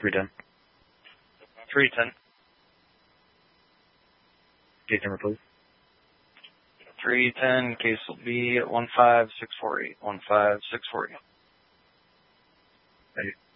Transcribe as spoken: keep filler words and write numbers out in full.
three ten. three ten. Case number, please. three ten, case will be one five six four eight. one five six four eight. Thank you.